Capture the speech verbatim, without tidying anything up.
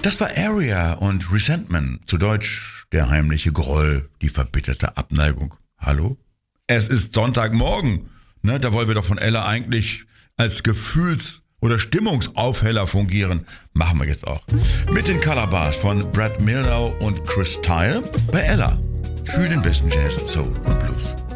Das war Area und Resentment, zu Deutsch der heimliche Groll, die verbitterte Abneigung. Hallo? Es ist Sonntagmorgen, ne? Da wollen wir doch von Ella eigentlich als Gefühls- oder Stimmungsaufheller fungieren. Machen wir jetzt auch. Mit den Color Bars von Brad Mehldau und Chris Tyle bei Ella. Für den besten Jazz, Soul und Blues.